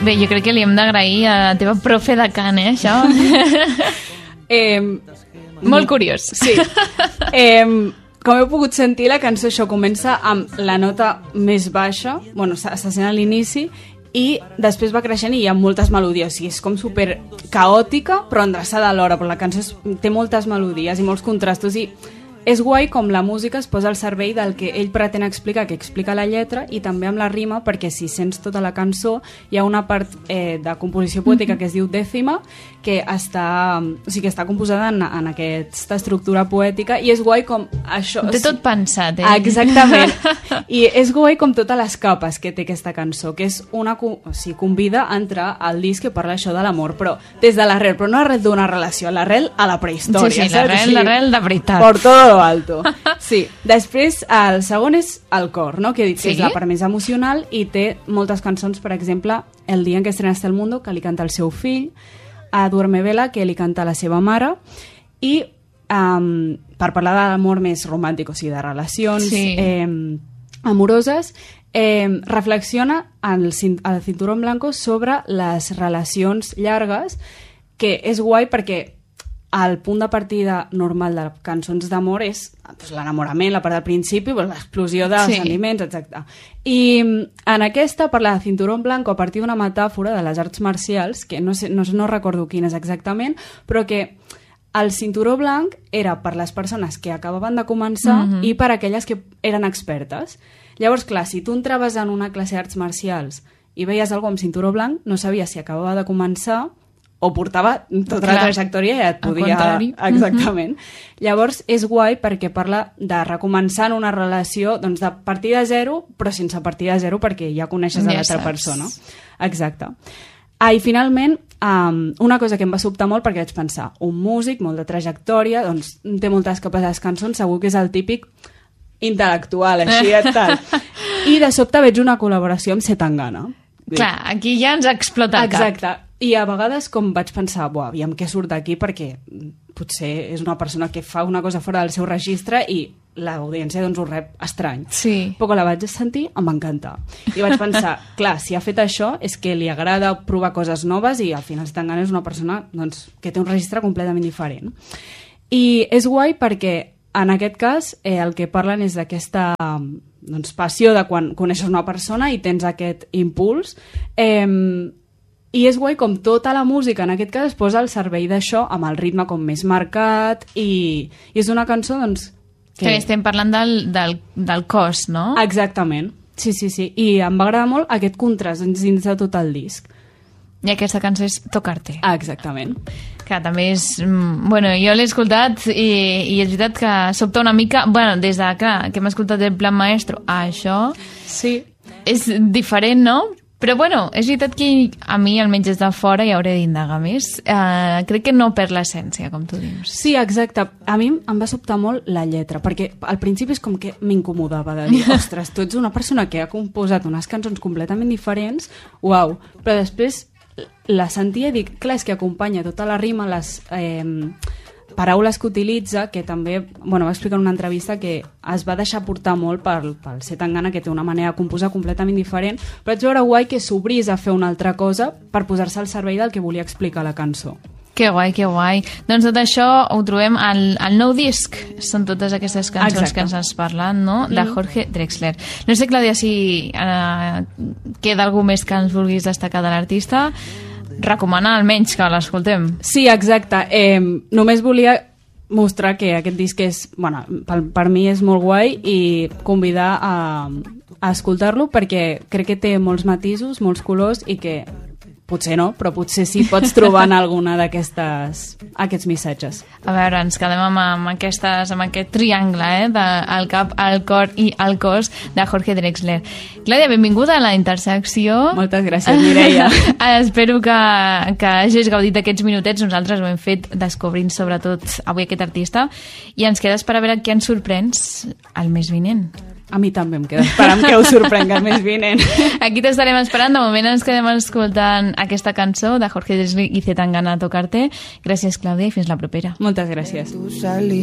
Bé, jo crec que li hem d'agrair a la teva profe de cant, això. Molt curiós. Sí. Com heu pogut sentir, la cançó això comença amb la nota més baixa, bueno, se sent a l'inici, i després va creixent i hi ha moltes melodies, o sigui, és com super caòtica però endreçada alhora, però la cançó té moltes melodies i molts contrastos i és guai com la música es posa al servei del que ell pretén explicar, que explica la lletra, i també amb la rima, perquè si sents tota la cançó hi ha una part de composició poètica que es diu dècima, que està composada en aquesta estructura poètica, i és guai com això... Té tot pensat, Exactament. I és guai com totes les capes que té aquesta cançó, que és una... O sigui, convida a entrar al disc que parla això de l'amor, però des de l'arrel, però no l'arrel d'una relació, l'arrel a la prehistòria. Sí, l'arrel de veritat. Por todo lo alto. Sí. Després, el segon és el cor, no? Que he dit que és la part més emocional i té moltes cançons, per exemple, El dia en què estrenaste el mundo, que li canta el seu fill, a Duerme Vela, que li canta la seva mare, i per parlar de l'amor més romàntic, o sigui, de relacions amoroses, reflexiona al Cinturón Blanco sobre les relacions llargues, que és guai perquè el punt de partida normal de cançons d'amor és l'enamorament, la part del principi, l'explosió de sentiments, exacte. I en aquesta parla de Cinturón Blanco a partir d'una metàfora de les arts marcials, que no recordo quina és exactament, però que el cinturó blanc era per les persones que acabaven de començar i per aquelles que eren expertes. Llavors, clar, si tu entraves en una classe d'arts marcials i veies algú amb cinturó blanc, no sabies si acabava de començar o portava tota la trajectòria i et podia... Exactament. Llavors, és guai perquè parla de recomençar en una relació de partir de zero, però sense partir de zero perquè ja coneixes l'altra persona. Exacte. I finalment, una cosa que em va sobtar molt perquè vaig pensar, un músic, molt de trajectòria, doncs té moltes capes de cançons, segur que és el típic intel·lectual, així i tal. I de sobte veig una col·laboració amb Zetangana. Clar, aquí ja ens explota el cap. Exacte. I a vegades com vaig pensar, aviam què surt d'aquí, perquè potser és una persona que fa una cosa fora del seu registre i l'audiència doncs ho rep estrany. Sí. Però quan la vaig sentir em va encantar. I vaig pensar, clar, si ha fet això és que li agrada provar coses noves i al final Zetangana és una persona doncs, que té un registre completament diferent. I és guai perquè en aquest cas el que parlen és d'aquesta passió de quan coneixes una persona i tens aquest impuls. I és guai com tota la música en aquest cas es posa al servei d'això amb el ritme com més marcat i és una cançó doncs que estem parlant del cos, no? Exactament, sí. I em va agradar molt aquest contrast dins de tot el disc. I aquesta cançó és Tocarte. Exactament. Que també és... Bueno, jo l'he escoltat i és veritat que sobta una mica... Bueno, des de que hem escoltat el Plan Maestro, això... Sí. És diferent, no? Però bueno, és veritat que a mi, almenys des de fora, hi hauré d'indagar més. Crec que no perd l'essència, com tu dius. Sí, exacte. A mi em va sobtar molt la lletra, perquè al principi és com que m'incomodava de dir, ostres, tu ets una persona que ha composat unes cançons completament diferents, uau, però després la sentia i dic, clar, és que acompanya tota la rima, les paraules que utilitza, que també, va explicar en una entrevista que es va deixar portar molt pel Zetangana, que té una manera de composar completament diferent, però vaig veure guai que s'obrís a fer una altra cosa per posar-se al servei del que volia explicar la cançó. Que guai, que guai. Doncs tot això ho trobem al nou disc. Són totes aquestes cançons que ens has parlat, no? De Jorge Drexler. No sé, Clàudia, si queda algú més que ens vulguis destacar de l'artista. Recomanar almenys que l'escoltem. Sí, exacte. Només volia mostrar que aquest disc és, per mi és molt guai i convidar a escoltar-lo perquè crec que té molts matisos, molts colors i que potser no, però potser sí pots trobar en alguna d'aquests missatges. A veure, ens quedem amb aquest triangle, del cap, el cor i el cos de Jorge Drexler. Clàudia, benvinguda a la Intersecció. Moltes gràcies, Mireia. Espero que hagis gaudit d'aquests minutets. Nosaltres ho hem fet descobrint sobretot avui aquest artista i ens queda esperar a veure què ens sorprens el mes vinent. A mi també em queda esperant que us sorprenga el mes vinent. Aquí t'estarem esperant. De moment ens quedem escoltant aquesta cançó de Jorge Drexler i Zetangana, Tocarte. Gràcies, Clàudia, i fins la propera. Moltes gràcies.